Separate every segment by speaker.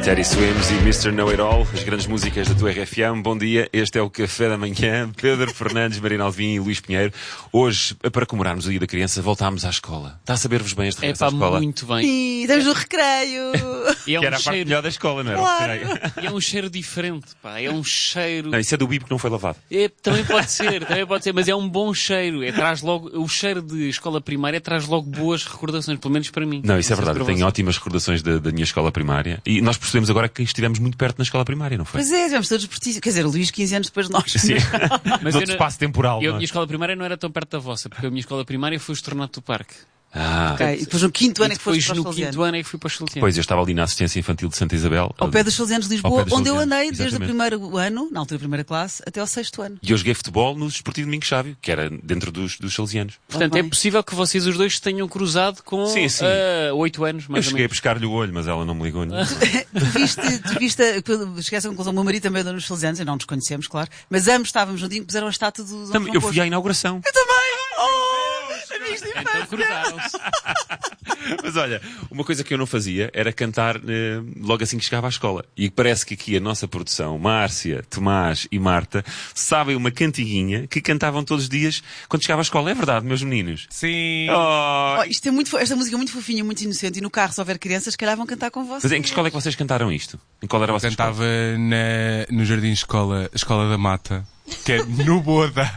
Speaker 1: Teddy Swims e Mr. Know-It-All, as grandes músicas da tua RFM. Bom dia, este é o Café da Manhã. Pedro Fernandes, Marina Alvim e Luís Pinheiro. Hoje, para comemorarmos o Dia da Criança, voltámos à escola. Está a saber-vos bem este regresso à escola?
Speaker 2: Muito bem.
Speaker 3: Sim, estamos no recreio.
Speaker 2: E é
Speaker 1: Que era a parte melhor da escola, não era?
Speaker 3: Claro.
Speaker 2: E é um cheiro diferente, pá. É um cheiro...
Speaker 1: Não, isso é do bico que não foi lavado.
Speaker 2: Também pode ser, mas é um bom cheiro. Traz logo... O cheiro de escola primária traz logo boas recordações, pelo menos para mim.
Speaker 1: Não, isso é
Speaker 2: sei
Speaker 1: verdade. Eu
Speaker 2: para
Speaker 1: tenho
Speaker 2: vocês.
Speaker 1: ótimas recordações da minha escola primária. E nós percebemos agora que estivemos muito perto na escola primária, não foi?
Speaker 3: Pois é, tivemos todos pertíssimos. Quer dizer, o Luís 15 anos depois de nós.
Speaker 1: Sim.
Speaker 2: Mas
Speaker 1: Do
Speaker 2: eu não-
Speaker 1: espaço temporal.
Speaker 2: A
Speaker 1: não é?
Speaker 2: minha escola primária não era tão perto da vossa, porque a minha escola primária foi o Estornato do Parque.
Speaker 3: Ok, e depois no quinto ano é que foste
Speaker 2: Depois
Speaker 3: para os
Speaker 2: no
Speaker 3: Salesianos.
Speaker 2: quinto ano é que fui para os Salesianos.
Speaker 1: Pois, eu estava ali na assistência infantil de Santa Isabel.
Speaker 3: Ao pé dos Salesianos de
Speaker 1: Ao
Speaker 3: Lisboa,
Speaker 1: pé dos
Speaker 3: onde eu
Speaker 1: Salesianos,
Speaker 3: andei desde o
Speaker 1: exatamente.
Speaker 3: primeiro ano, na altura da primeira classe, até ao sexto ano.
Speaker 1: E eu joguei futebol no Desportivo Domingos Sávio, que era dentro dos Salesianos.
Speaker 2: Portanto,
Speaker 3: Oh,
Speaker 2: é
Speaker 3: bem.
Speaker 2: possível que vocês os dois se tenham cruzado com
Speaker 1: Sim, sim.
Speaker 2: 8 anos,
Speaker 1: Eu
Speaker 2: mais ou
Speaker 1: cheguei a
Speaker 2: menos.
Speaker 1: pescar-lhe o olho, mas ela não me ligou nenhum.
Speaker 3: Tu viste, esquece a conclusão, o meu marido também andou nos Salesianos, e não nos conhecemos, claro, mas ambos estávamos juntinhos, puseram a estátua do Dom
Speaker 1: Eu
Speaker 3: João
Speaker 1: fui
Speaker 3: Bosco.
Speaker 1: à inauguração.
Speaker 3: Eu também! Oh, amigos de
Speaker 2: Então
Speaker 3: infância!
Speaker 2: cruzaram-se.
Speaker 1: Mas olha, uma coisa que eu não fazia era cantar logo assim que chegava à escola. E parece que aqui a nossa produção, Márcia, Tomás e Marta, sabem uma cantiguinha que cantavam todos os dias quando chegava à escola. É verdade, meus meninos?
Speaker 4: Sim.
Speaker 1: Oh.
Speaker 3: Oh, isto é muito, esta música é muito fofinha, muito inocente, e no carro, se houver crianças, se calhar vão cantar com vocês.
Speaker 1: Mas em que escola é que vocês cantaram isto? Em qual era a vossa escola?
Speaker 4: Cantava no Jardim Escola, Escola da Mata, que é no Boda.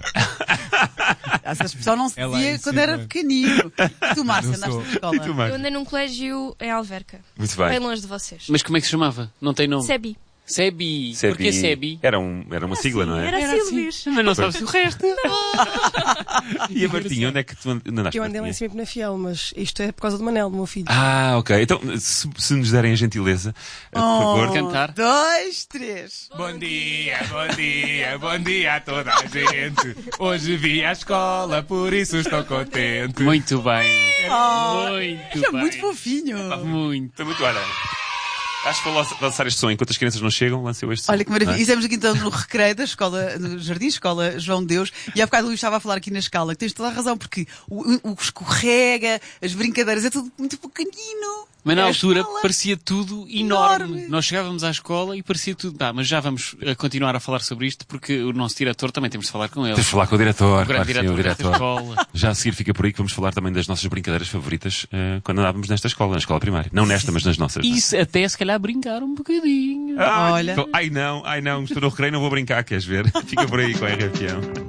Speaker 3: Essa expressão não se
Speaker 4: É lá
Speaker 3: dizia
Speaker 4: em
Speaker 3: quando
Speaker 4: cima.
Speaker 3: era pequenino. E tu, Márcia,
Speaker 4: Não
Speaker 3: andaste
Speaker 4: sou.
Speaker 3: na escola?
Speaker 1: E tu, Marta?
Speaker 5: Eu andei num colégio em Alverca.
Speaker 1: Muito
Speaker 5: Bem
Speaker 1: bem.
Speaker 5: longe de vocês.
Speaker 2: Mas como é que se chamava? Não tem nome?
Speaker 5: Sebi.
Speaker 2: Sebi. Porquê Sebi?
Speaker 1: Era uma sigla, não é?
Speaker 5: Era Silves.
Speaker 2: Mas não sabes o resto.
Speaker 1: E a Martinha, onde é que tu andaste?
Speaker 6: Eu andei lá em
Speaker 1: Martinha?
Speaker 6: cima na Fiel, mas isto é por causa do Manel, do meu filho.
Speaker 1: Ah, ok. Então, se nos derem a gentileza, por favor.
Speaker 2: Cantar.
Speaker 3: 2, 3.
Speaker 4: Bom dia a toda a gente. Hoje vi à escola, por isso estou contente.
Speaker 2: Muito bem.
Speaker 3: Oh,
Speaker 2: Muito
Speaker 3: é
Speaker 2: bem.
Speaker 3: muito fofinho.
Speaker 2: Muito.
Speaker 1: Está muito, olha. Acho que vou lançar este som. Enquanto as crianças não chegam, lancei este som.
Speaker 3: Olha que maravilha.
Speaker 1: Não
Speaker 3: E
Speaker 1: é?
Speaker 3: estamos aqui então no recreio da escola, no Jardim Escola João de Deus, e há bocado o Luís estava a falar aqui na escala, que tens toda a razão, porque o escorrega, as brincadeiras, é tudo muito pequenino.
Speaker 2: Mas na
Speaker 3: É a
Speaker 2: altura
Speaker 3: escola.
Speaker 2: parecia tudo enorme.
Speaker 3: Enorme.
Speaker 2: Nós chegávamos à escola e parecia tudo. Mas já vamos continuar a falar sobre isto porque o nosso diretor também temos de falar com ele.
Speaker 1: Tens de falar com o diretor.
Speaker 2: O grande
Speaker 1: claro que sim,
Speaker 2: diretor desta escola.
Speaker 1: Já a seguir fica por aí que vamos falar também das nossas brincadeiras favoritas quando andávamos nesta escola, na escola primária. Não nesta, mas nas nossas. não é?
Speaker 2: E até se calhar brincar um bocadinho.
Speaker 1: Ai,
Speaker 3: Olha.
Speaker 1: Ai não, estou no recreio, não vou brincar, queres ver? Fica por aí com a RFM.